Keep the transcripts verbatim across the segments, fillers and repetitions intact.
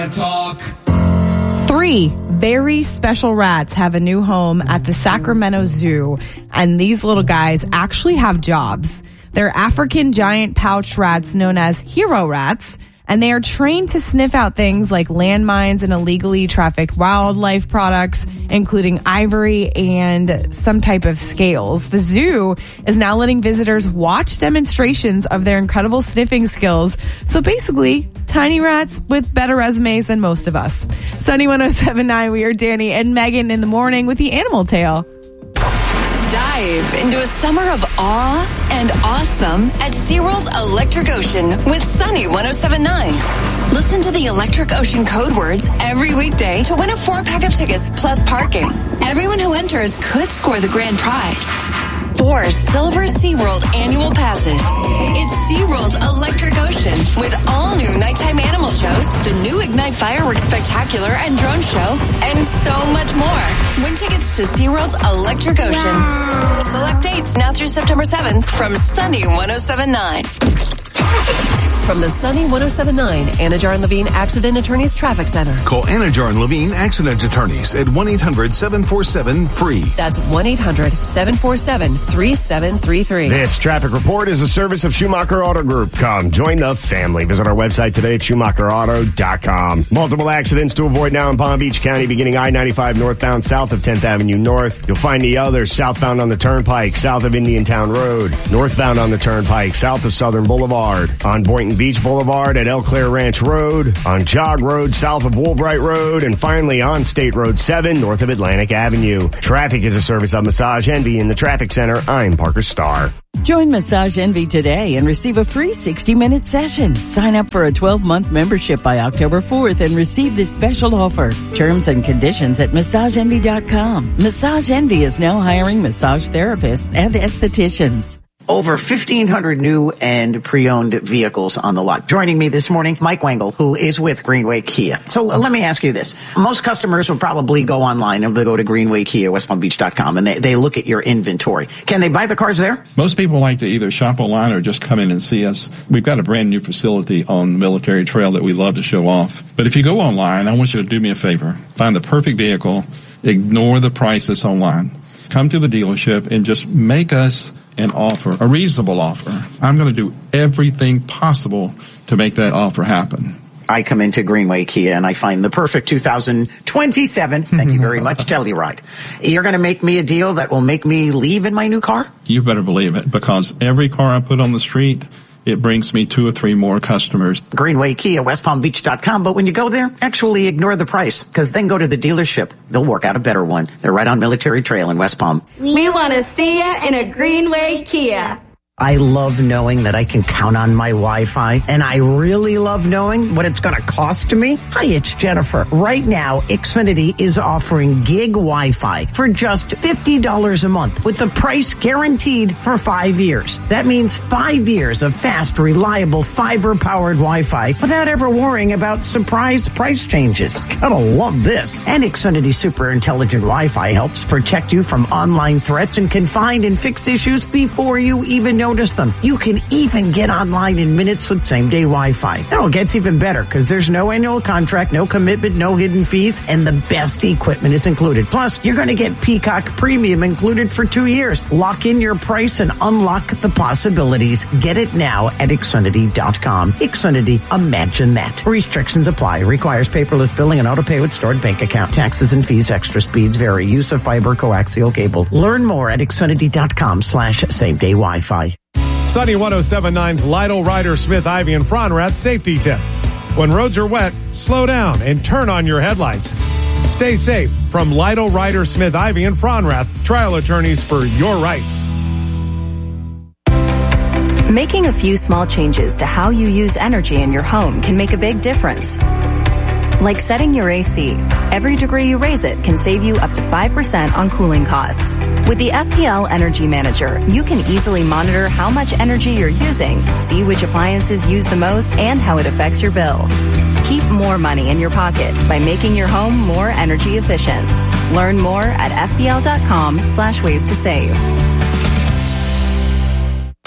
Talk. Three very special rats have a new home at the Sacramento Zoo, and these little guys actually have jobs. They're African giant pouch rats known as hero rats, and they are trained to sniff out things like landmines and illegally trafficked wildlife products, including ivory and some type of scales. The zoo is now letting visitors watch demonstrations of their incredible sniffing skills. So basically, tiny rats with better resumes than most of us. Sunny one oh seven point nine, we are Danny and Megan in the morning with the Animal Tale. Dive into a summer of awe and awesome at SeaWorld's Electric Ocean with Sunny one oh seven point nine. Listen to the Electric Ocean code words every weekday to win a four-pack of tickets plus parking. Everyone who enters could score the grand prize. Four silver SeaWorld annual passes. It's SeaWorld's Electric Ocean with all new nighttime animal shows, the new Ignite Fireworks Spectacular and Drone Show, and so much more. Win tickets to SeaWorld's Electric Ocean. Select dates now through September seventh from Sunny one oh seven point nine. From the Sunny one oh seven point nine Anajar and Levine Accident Attorneys Traffic Center. Call Anajar and Levine Accident Attorneys at one eight hundred seven four seven free. That's one eight hundred seven four seven three seven three three. This traffic report is a service of Schumacher Auto Group. Come join the family. Visit our website today at schumacher auto dot com. Multiple accidents to avoid now in Palm Beach County, beginning I ninety-five northbound south of tenth Avenue North. You'll find the others southbound on the Turnpike, south of Indian Town Road, northbound on the Turnpike, south of Southern Boulevard, on Boynton Beach Boulevard at Eau Claire Ranch Road, on Jog Road south of Woolbright Road, and finally on State Road seven north of Atlantic Avenue. Traffic is a service of Massage Envy in the Traffic Center. I'm Parker Starr. Join Massage Envy today and receive a free sixty-minute session. Sign up for a twelve-month membership by October fourth and receive this special offer. Terms and conditions at massage envy dot com. Massage Envy is now hiring massage therapists and estheticians. Over fifteen hundred new and pre-owned vehicles on the lot. Joining me this morning, Mike Wengel, who is with Greenway Kia. So uh, let me ask you this. Most customers will probably go online and they go to Greenway Kia, west palm beach dot com, and they, they look at your inventory. Can they buy the cars there? Most people like to either shop online or just come in and see us. We've got a brand new facility on Military Trail that we love to show off. But if you go online, I want you to do me a favor. Find the perfect vehicle. Ignore the prices online. Come to the dealership and just make us an offer, a reasonable offer. I'm going to do everything possible to make that offer happen. I come into Greenway Kia and I find the perfect two thousand twenty-seven, thank you very much, Telluride. You're going to make me a deal that will make me leave in my new car? You better believe it, because every car I put on the street, it brings me two or three more customers. Greenway Kia, west palm beach dot com. But when you go there, actually ignore the price, because then go to the dealership. They'll work out a better one. They're right on Military Trail in West Palm. We want to see you in a Greenway Kia. I love knowing that I can count on my Wi-Fi, and I really love knowing what it's going to cost to me. Hi, it's Jennifer. Right now, Xfinity is offering gig Wi-Fi for just fifty dollars a month with the price guaranteed for five years. That means five years of fast, reliable, fiber-powered Wi-Fi without ever worrying about surprise price changes. Gotta love this. And Xfinity Super Intelligent Wi-Fi helps protect you from online threats and can find and fix issues before you even know notice them. You can even get online in minutes with same-day Wi-Fi. Now it gets even better because there's no annual contract, no commitment, no hidden fees, and the best equipment is included. Plus, you're going to get Peacock Premium included for two years. Lock in your price and unlock the possibilities. Get it now at Xfinity dot com. Xfinity, imagine that. Restrictions apply. Requires paperless billing and auto pay with stored bank account. Taxes and fees, extra speeds vary. Use of fiber coaxial cable. Learn more at Xfinity dot com slash same-day Wi-Fi. Sunny one oh seven point nine's Lytle Ryder Smith Ivy and Fronrath safety tip. When roads are wet, slow down and turn on your headlights. Stay safe from Lytle Ryder Smith Ivy and Fronrath, trial attorneys for your rights. Making a few small changes to how you use energy in your home can make a big difference. Like setting your A C. Every degree you raise it can save you up to five percent on cooling costs. With the F P L Energy Manager, you can easily monitor how much energy you're using, see which appliances use the most, and how it affects your bill. Keep more money in your pocket by making your home more energy efficient. Learn more at F P L dot com slash ways to save.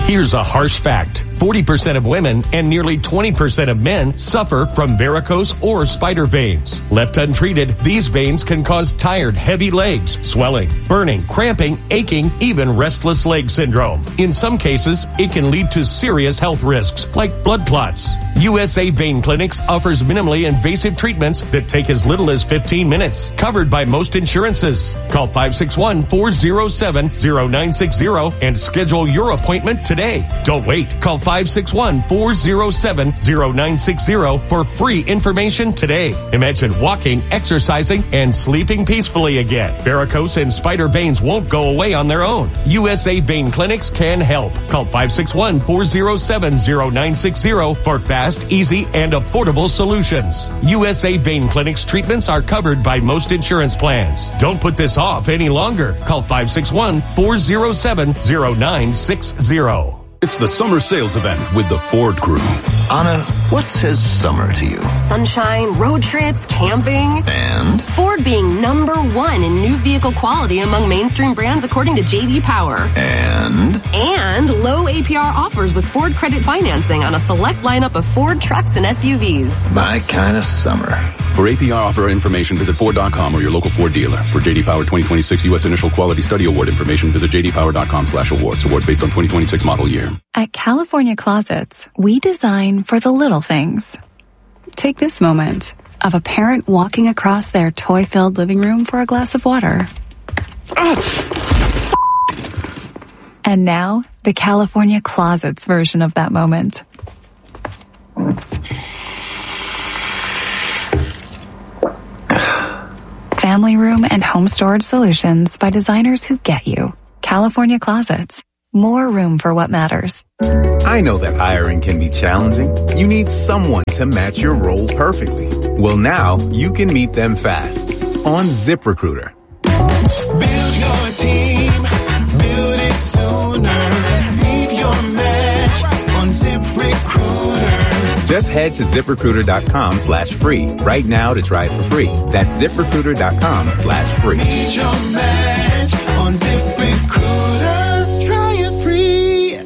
Here's a harsh fact. forty percent of women and nearly twenty percent of men suffer from varicose or spider veins. Left untreated, these veins can cause tired, heavy legs, swelling, burning, cramping, aching, even restless leg syndrome. In some cases, it can lead to serious health risks like blood clots. U S A Vein Clinics offers minimally invasive treatments that take as little as fifteen minutes, covered by most insurances. Call five six one, four zero seven, zero nine six zero and schedule your appointment today. Don't wait. Call five six one, four zero seven, zero nine six zero for free information today. Imagine walking, exercising, and sleeping peacefully again. Varicose and spider veins won't go away on their own. U S A Vein Clinics can help. Call five six one, four zero seven, zero nine six zero for fast, easy, and affordable solutions. U S A Vein Clinics treatments are covered by most insurance plans. Don't put this off any longer. Call five six one, four zero seven, zero nine six zero. It's the summer sales event with the Ford Crew. Anna, what says summer to you? Sunshine, road trips, camping. And? Ford being number one in new vehicle quality among mainstream brands according to J D Power. And? And low A P R offers with Ford credit financing on a select lineup of Ford trucks and S U Vs. My kind of summer. For A P R offer information, visit Ford dot com or your local Ford dealer. For J D Power twenty twenty-six U S Initial Quality Study Award information, visit J D Power dot com slash awards. Awards based on twenty twenty-six model year. At California Closets, we design for the little things. Take this moment of a parent walking across their toy-filled living room for a glass of water. And now, the California Closets version of that moment. Family room and home storage solutions by designers who get you. California Closets. More room for what matters. I know that hiring can be challenging. You need someone to match your role perfectly. Well, now you can meet them fast on ZipRecruiter. Build your team. Build it sooner. Meet your match on ZipRecruiter. Just head to ZipRecruiter.com slash free right now to try it for free. That's ZipRecruiter.com slash free. Meet your match on ZipRecruiter. Try it free.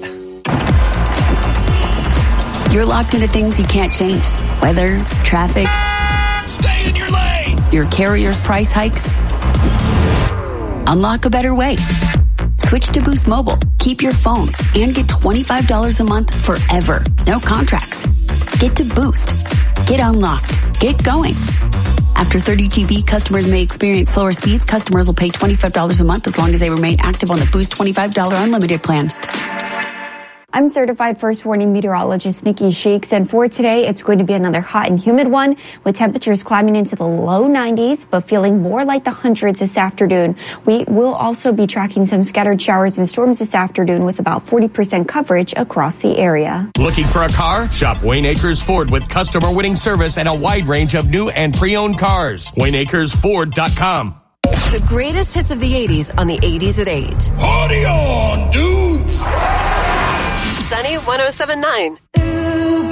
You're locked into things you can't change. Weather, traffic. Stay in your lane. Your carrier's price hikes. Unlock a better way. Switch to Boost Mobile. Keep your phone and get twenty-five dollars a month forever. No contracts. Get to Boost. Get unlocked. Get going. After thirty G B, customers may experience slower speeds. Customers will pay twenty-five dollars a month as long as they remain active on the Boost twenty-five dollars unlimited plan. I'm certified first warning meteorologist Nikki Sheeks, and for today, it's going to be another hot and humid one with temperatures climbing into the low nineties, but feeling more like the hundreds this afternoon. We will also be tracking some scattered showers and storms this afternoon with about forty percent coverage across the area. Looking for a car? Shop Wayne Acres Ford with customer winning service and a wide range of new and pre-owned cars. Wayne Acres Ford dot com. The greatest hits of the eighties on the eighties at eight. Party on, dudes! Sunny one oh seven point nine.